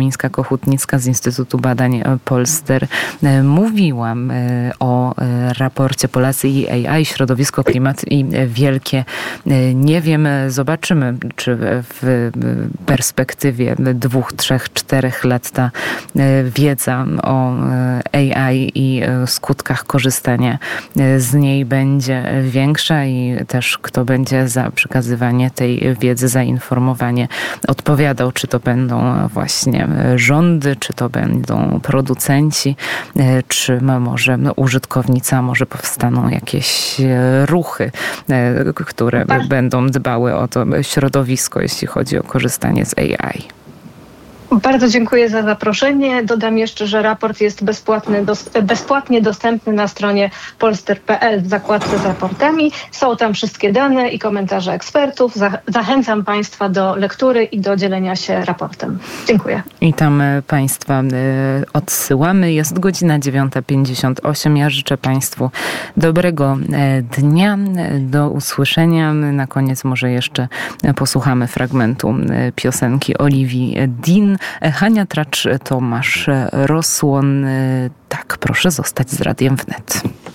Kamińska-Kochutnicka z Instytutu Badań Polster. Mówiłam o raporcie Polacy i AI, środowisko, klimat i wielkie nie wiem. Zobaczymy, czy w perspektywie 2, 3, 4 lat ta wiedza o AI i skutkach korzystania z niej będzie większa i też kto będzie za przekazywanie tej wiedzy, za informowanie odpowiadał, czy to będą właśnie rządy, czy to będą producenci, czy może użytkownicy, a może powstaną jakieś ruchy, które będą dbały o to środowisko, jeśli chodzi o korzystanie z AI. Bardzo dziękuję za zaproszenie. Dodam jeszcze, że raport jest bezpłatnie dostępny na stronie polster.pl w zakładce z raportami. Są tam wszystkie dane i komentarze ekspertów. Zachęcam Państwa do lektury i do dzielenia się raportem. Dziękuję. I tam Państwa odsyłamy. Jest godzina 9:58. Ja życzę Państwu dobrego dnia. Do usłyszenia. Na koniec może jeszcze posłuchamy fragmentu piosenki Oliwii Dean. Hania Tracz, Tomasz Rosłon. Tak, proszę zostać z Radiem Wnet.